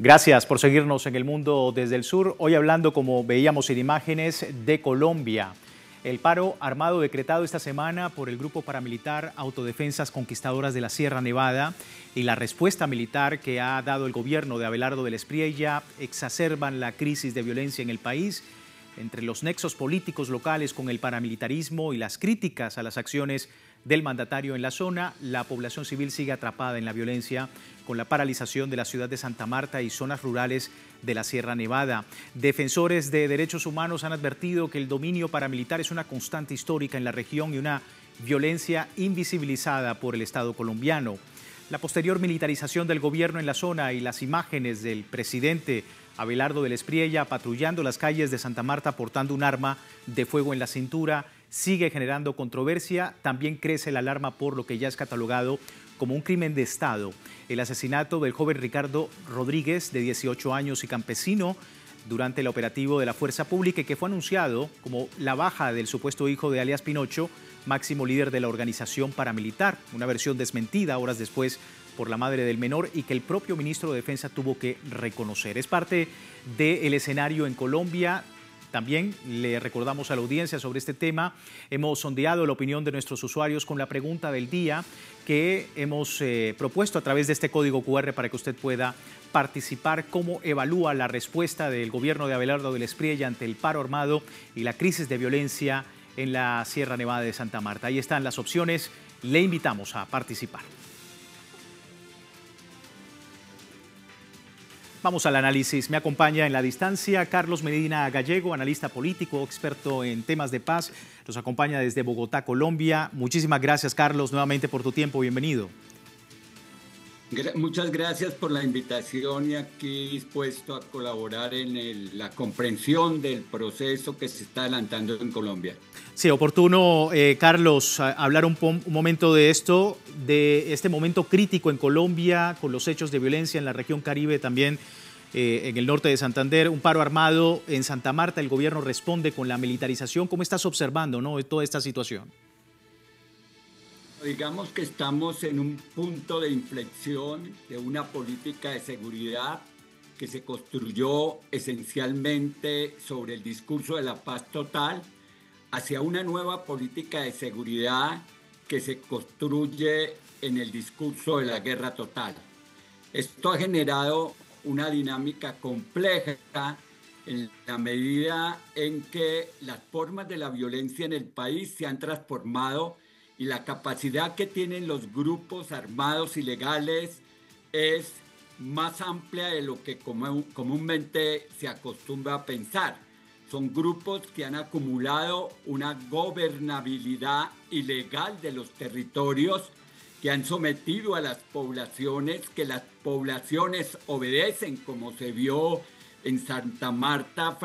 Gracias por seguirnos en El Mundo desde el Sur. Hoy hablando, como veíamos en imágenes, de Colombia. El paro armado decretado esta semana por el grupo paramilitar Autodefensas Conquistadoras de la Sierra Nevada y la respuesta militar que ha dado el gobierno de Abelardo del Espriella exacerban la crisis de violencia en el país. Entre los nexos políticos locales con el paramilitarismo y las críticas a las acciones del mandatario en la zona, la población civil sigue atrapada en la violencia con la paralización de la ciudad de Santa Marta y zonas rurales de la Sierra Nevada. Defensores de derechos humanos han advertido que el dominio paramilitar es una constante histórica en la región y una violencia invisibilizada por el Estado colombiano. La posterior militarización del gobierno en la zona y las imágenes del presidente Abelardo del Espriella patrullando las calles de Santa Marta portando un arma de fuego en la cintura sigue generando controversia. También crece la alarma por lo que ya es catalogado como un crimen de Estado. El asesinato del joven Ricardo Rodríguez, de 18 años y campesino, durante el operativo de la Fuerza Pública y que fue anunciado como la baja del supuesto hijo de alias Pinocho, máximo líder de la organización paramilitar. Una versión desmentida horas después por la madre del menor y que el propio ministro de Defensa tuvo que reconocer. Es parte del escenario en Colombia. También le recordamos a la audiencia sobre este tema. Hemos sondeado la opinión de nuestros usuarios con la pregunta del día que hemos propuesto a través de este código QR para que usted pueda participar. ¿Cómo evalúa la respuesta del gobierno de Abelardo del Espriella ante el paro armado y la crisis de violencia en la Sierra Nevada de Santa Marta? Ahí están las opciones. Le invitamos a participar. Vamos al análisis. Me acompaña en la distancia Carlos Medina Gallego, analista político, experto en temas de paz. Nos acompaña desde Bogotá, Colombia. Muchísimas gracias, Carlos, nuevamente por tu tiempo. Bienvenido. Muchas gracias por la invitación y aquí dispuesto a colaborar en la comprensión del proceso que se está adelantando en Colombia. Sí, oportuno, Carlos, hablar un momento de esto, de este momento crítico en Colombia, con los hechos de violencia en la región Caribe, también en el norte de Santander, un paro armado en Santa Marta, el gobierno responde con la militarización. ¿Cómo estás observando, toda esta situación? Digamos que estamos en un punto de inflexión de una política de seguridad que se construyó esencialmente sobre el discurso de la paz total, hacia una nueva política de seguridad que se construye en el discurso de la guerra total. Esto ha generado una dinámica compleja en la medida en que las formas de la violencia en el país se han transformado y la capacidad que tienen los grupos armados ilegales es más amplia de lo que comúnmente se acostumbra a pensar. Son grupos que han acumulado una gobernabilidad ilegal de los territorios, que han sometido a las poblaciones, que las poblaciones obedecen, como se vio en Santa Marta